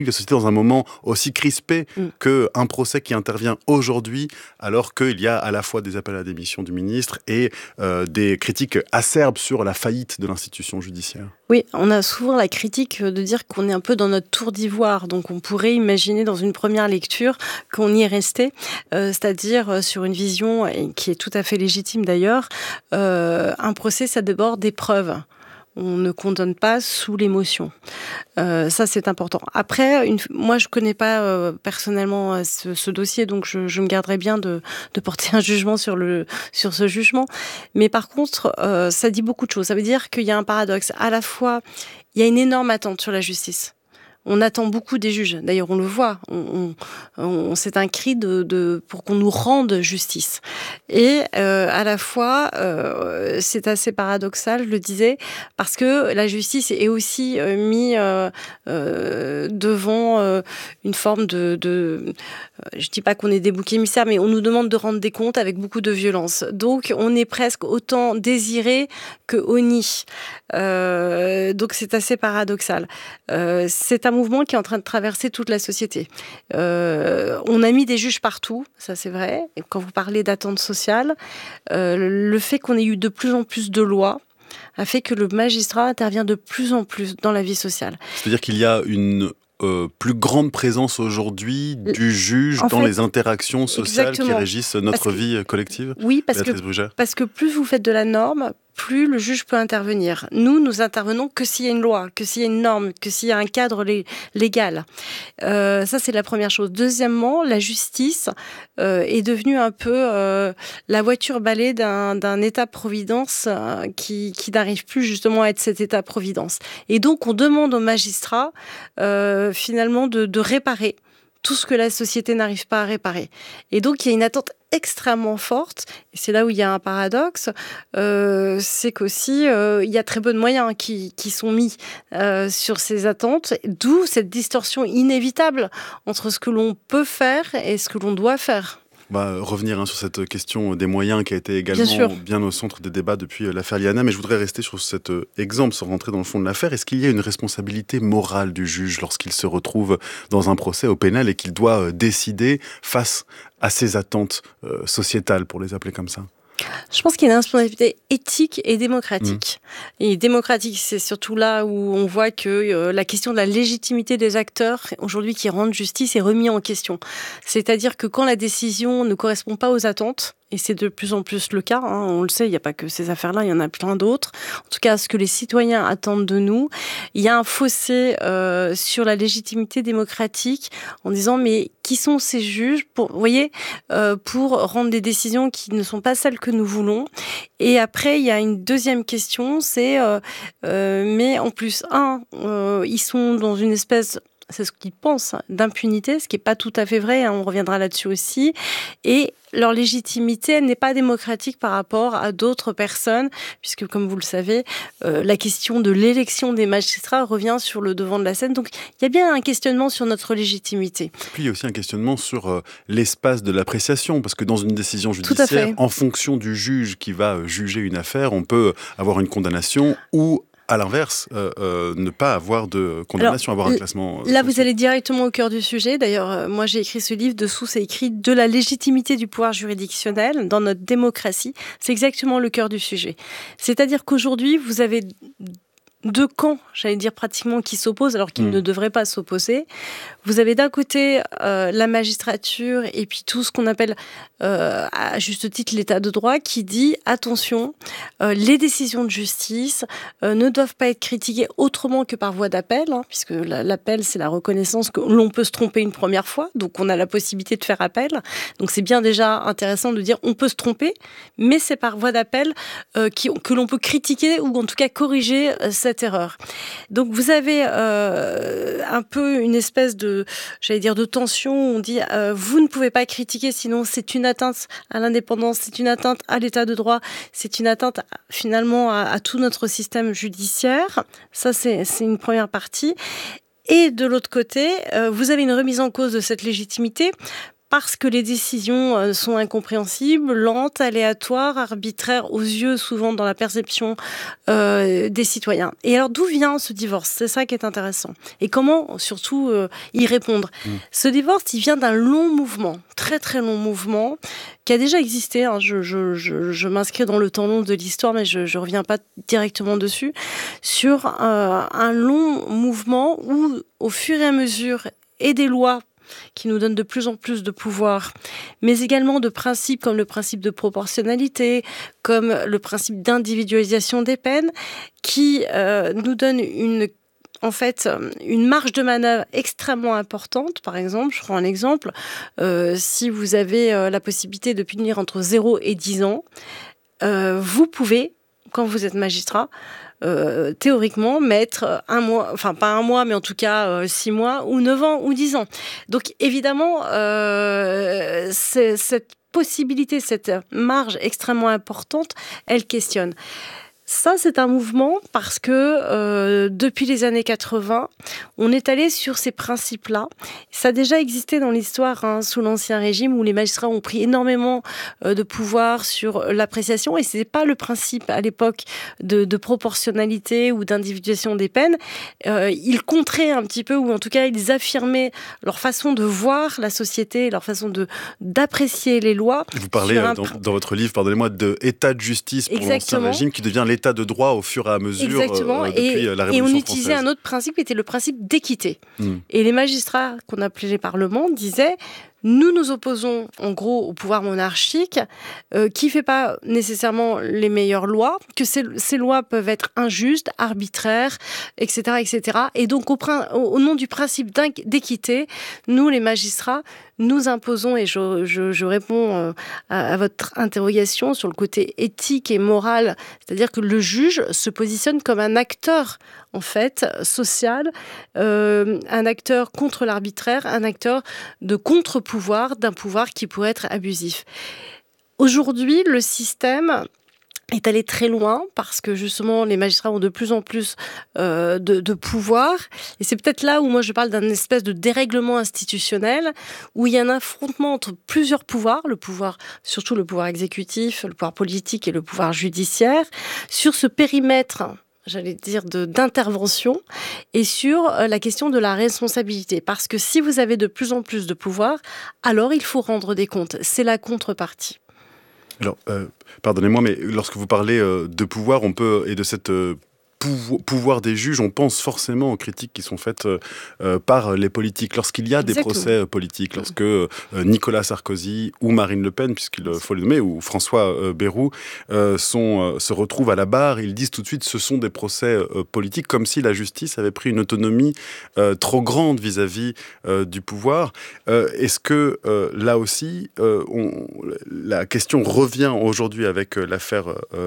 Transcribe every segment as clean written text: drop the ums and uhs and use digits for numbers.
la société dans un moment aussi crispé qu'un procès qui intervient aujourd'hui, alors qu'il y a à la fois des appels à la démission du ministre et des critiques acerbes sur la faillite de l'institution judiciaire. Oui, on a souvent la critique de dire qu'on est un peu dans notre tour d'ivoire, donc on pourrait imaginer dans une première lecture qu'on y est resté, c'est-à-dire sur une vision qui est tout à fait légitime d'ailleurs, un procès ça déborde des preuves. On ne condamne pas sous l'émotion. Ça, c'est important. Après, moi, je ne connais pas personnellement ce dossier, donc je me garderai bien de porter un jugement sur ce jugement. Mais par contre, ça dit beaucoup de choses. Ça veut dire qu'il y a un paradoxe. À la fois, il y a une énorme attente sur la justice. On attend beaucoup des juges. D'ailleurs, on le voit. C'est un cri pour qu'on nous rende justice. Et à la fois, c'est assez paradoxal, je le disais, parce que la justice est aussi mise devant une forme je dis pas qu'on est des boucs émissaires, mais on nous demande de rendre des comptes avec beaucoup de violence. Donc, on est presque autant désiré que honni. Donc, c'est assez paradoxal. C'est un mouvement qui est en train de traverser toute la société. On a mis des juges partout, ça c'est vrai. Et quand vous parlez d'attente sociale, le fait qu'on ait eu de plus en plus de lois a fait que le magistrat intervient de plus en plus dans la vie sociale. C'est-à-dire qu'il y a une plus grande présence aujourd'hui du juge dans les interactions sociales qui régissent notre vie collective. Oui, parce que plus vous faites de la norme, plus le juge peut intervenir. Nous intervenons que s'il y a une loi, que s'il y a une norme, que s'il y a un cadre légal. Ça, c'est la première chose. Deuxièmement, la justice est devenue un peu la voiture balai d'un État-providence qui n'arrive plus justement à être cet État-providence. Et donc, on demande aux magistrats finalement de réparer tout ce que la société n'arrive pas à réparer. Et donc, il y a une attente extrêmement forte, et c'est là où il y a un paradoxe, c'est qu'aussi il y a très peu de moyens qui sont mis sur ces attentes, d'où cette distorsion inévitable entre ce que l'on peut faire et ce que l'on doit faire. On va revenir sur cette question des moyens qui a été également bien au centre des débats depuis l'affaire Liana, mais je voudrais rester sur cet exemple sans rentrer dans le fond de l'affaire. Est-ce qu'il y a une responsabilité morale du juge lorsqu'il se retrouve dans un procès au pénal et qu'il doit décider face à ses attentes sociétales, pour les appeler comme ça ? Je pense qu'il y a une responsabilité éthique et démocratique. Et démocratique, c'est surtout là où on voit que la question de la légitimité des acteurs, aujourd'hui, qui rendent justice, est remise en question. C'est-à-dire que quand la décision ne correspond pas aux attentes, et c'est de plus en plus le cas, on le sait, il n'y a pas que ces affaires-là, il y en a plein d'autres. En tout cas, ce que les citoyens attendent de nous, il y a un fossé sur la légitimité démocratique en disant mais qui sont ces juges pour rendre des décisions qui ne sont pas celles que nous voulons. Et après, il y a une deuxième question, c'est mais en plus, ils sont dans une espèce... C'est ce qu'ils pensent, d'impunité, ce qui n'est pas tout à fait vrai, on reviendra là-dessus aussi. Et leur légitimité, elle n'est pas démocratique par rapport à d'autres personnes, puisque, comme vous le savez, la question de l'élection des magistrats revient sur le devant de la scène. Donc, il y a bien un questionnement sur notre légitimité. Puis, il y a aussi un questionnement sur l'espace de l'appréciation, parce que dans une décision judiciaire, en fonction du juge qui va juger une affaire, on peut avoir une condamnation ou... à l'inverse, ne pas avoir de condamnation, avoir un classement... Là, vous allez directement au cœur du sujet. D'ailleurs, moi, j'ai écrit ce livre. Dessous, c'est écrit « De la légitimité du pouvoir juridictionnel dans notre démocratie ». C'est exactement le cœur du sujet. C'est-à-dire qu'aujourd'hui, vous avez deux camps, j'allais dire pratiquement, qui s'opposent alors qu'ils ne devraient pas s'opposer. Vous avez d'un côté la magistrature et puis tout ce qu'on appelle à juste titre l'état de droit qui dit attention, les décisions de justice ne doivent pas être critiquées autrement que par voie d'appel, puisque l'appel c'est la reconnaissance que l'on peut se tromper une première fois, donc on a la possibilité de faire appel. Donc c'est bien déjà intéressant de dire on peut se tromper, mais c'est par voie d'appel que l'on peut critiquer ou en tout cas corriger cette erreur. Donc vous avez un peu une espèce de tension où on dit vous ne pouvez pas critiquer sinon c'est une atteinte à l'indépendance, c'est une atteinte à l'état de droit, c'est une atteinte finalement à tout notre système judiciaire. Ça c'est une première partie. Et de l'autre côté, vous avez une remise en cause de cette légitimité parce que les décisions sont incompréhensibles, lentes, aléatoires, arbitraires aux yeux, souvent dans la perception des citoyens. Et alors, d'où vient ce divorce ? C'est ça qui est intéressant. Et comment, surtout, y répondre ? Ce divorce, il vient d'un long mouvement, très très long mouvement, qui a déjà existé. Hein. Je m'inscris dans le temps long de l'histoire, mais je ne reviens pas directement dessus, sur un long mouvement où, au fur et à mesure, et des lois qui nous donnent de plus en plus de pouvoir, mais également de principes comme le principe de proportionnalité, comme le principe d'individualisation des peines, qui nous donnent une marge de manœuvre extrêmement importante. Par exemple, je prends un exemple, si vous avez la possibilité de punir entre 0 et 10 ans, vous pouvez, quand vous êtes magistrat, théoriquement mettre un mois, enfin pas un mois, mais en tout cas 6 mois, ou 9 ans, ou 10 ans. Donc évidemment, cette possibilité, cette marge extrêmement importante, elle questionne. Ça, c'est un mouvement parce que depuis les années 80, on est allé sur ces principes-là. Ça a déjà existé dans l'histoire sous l'Ancien Régime où les magistrats ont pris énormément de pouvoir sur l'appréciation et ce n'est pas le principe à l'époque de proportionnalité ou d'individualisation des peines. Ils contraient un petit peu ou en tout cas ils affirmaient leur façon de voir la société, leur façon d'apprécier les lois. Vous parlez dans votre livre, pardonnez-moi, d'état de justice pour l'Ancien Régime qui devient l'état de droit au fur et à mesure depuis la Révolution française. Et on utilisait un autre principe qui était le principe d'équité. Et les magistrats qu'on appelait les parlements disaient nous nous opposons en gros au pouvoir monarchique qui ne fait pas nécessairement les meilleures lois, que ces lois peuvent être injustes, arbitraires, etc. etc. Et donc au nom du principe d'équité, nous les magistrats, nous imposons, et je réponds à votre interrogation sur le côté éthique et moral, c'est-à-dire que le juge se positionne comme un acteur en fait social, un acteur contre l'arbitraire, un acteur de contre-pouvoir, d'un pouvoir qui pourrait être abusif. Aujourd'hui, le système est allé très loin parce que justement les magistrats ont de plus en plus de pouvoir et c'est peut-être là où moi je parle d'un espèce de dérèglement institutionnel où il y a un affrontement entre plusieurs pouvoirs, surtout le pouvoir exécutif, le pouvoir politique et le pouvoir judiciaire, sur ce périmètre j'allais dire d'intervention et sur la question de la responsabilité parce que si vous avez de plus en plus de pouvoir, alors il faut rendre des comptes, c'est la contrepartie. Alors, pardonnez-moi, mais lorsque vous parlez de pouvoir, et de cette pouvoir des juges, on pense forcément aux critiques qui sont faites par les politiques. Lorsqu'il y a des procès politiques, lorsque Nicolas Sarkozy ou Marine Le Pen, puisqu'il faut le nommer, ou François Bayrou se retrouvent à la barre, ils disent tout de suite ce sont des procès politiques, comme si la justice avait pris une autonomie trop grande vis-à-vis du pouvoir. Est-ce que là aussi, la question revient aujourd'hui avec l'affaire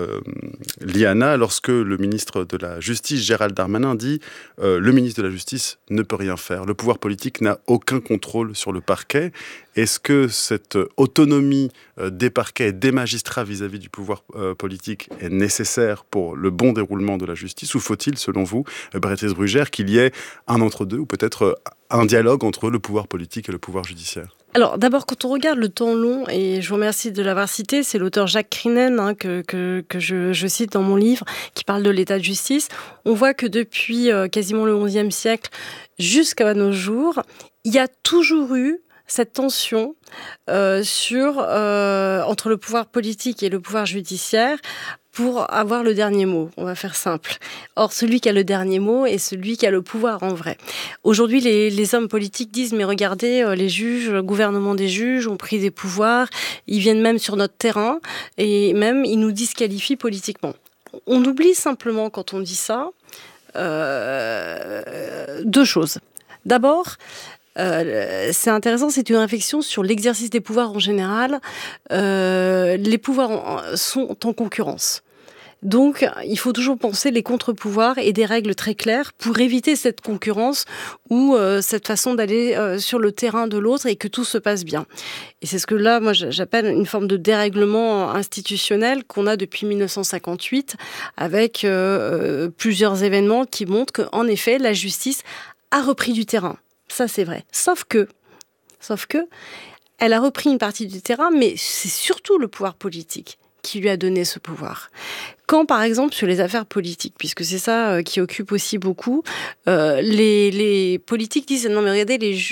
Liana, lorsque le ministre de la Justice, Gérald Darmanin, dit le ministre de la Justice ne peut rien faire. Le pouvoir politique n'a aucun contrôle sur le parquet. Est-ce que cette autonomie des parquets et des magistrats vis-à-vis du pouvoir politique est nécessaire pour le bon déroulement de la justice ou faut-il, selon vous, Béatrice Brugère, qu'il y ait un entre-deux ou peut-être un dialogue entre le pouvoir politique et le pouvoir judiciaire ? Alors d'abord, quand on regarde le temps long, et je vous remercie de l'avoir cité, c'est l'auteur Jacques Crinen que je cite dans mon livre, qui parle de l'état de justice. On voit que depuis quasiment le XIe siècle jusqu'à nos jours, il y a toujours eu cette tension entre le pouvoir politique et le pouvoir judiciaire pour avoir le dernier mot, on va faire simple. Or, celui qui a le dernier mot est celui qui a le pouvoir en vrai. Aujourd'hui, les hommes politiques disent, mais regardez, les juges, le gouvernement des juges ont pris des pouvoirs, ils viennent même sur notre terrain, et même ils nous disqualifient politiquement. On oublie simplement, quand on dit ça, deux choses. D'abord, c'est intéressant, c'est une réflexion sur l'exercice des pouvoirs en général. Les pouvoirs sont en concurrence. Donc, il faut toujours penser les contre-pouvoirs et des règles très claires pour éviter cette concurrence ou cette façon d'aller sur le terrain de l'autre et que tout se passe bien. Et c'est ce que là, moi, j'appelle une forme de dérèglement institutionnel qu'on a depuis 1958 avec plusieurs événements qui montrent qu'en effet, la justice a repris du terrain. Ça, c'est vrai. Sauf que Elle a repris une partie du terrain, mais c'est surtout le pouvoir politique qui lui a donné ce pouvoir. Quand, par exemple, sur les affaires politiques, puisque c'est ça qui occupe aussi beaucoup, les politiques disent « Non, mais regardez, les juges